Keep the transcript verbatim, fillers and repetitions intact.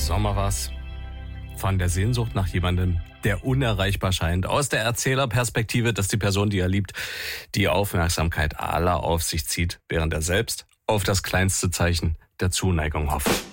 Sommer was. Von der Sehnsucht nach jemandem, der unerreichbar scheint. Aus der Erzählerperspektive, dass die Person, die er liebt, die Aufmerksamkeit aller auf sich zieht, während er selbst auf das kleinste Zeichen der Zuneigung hofft.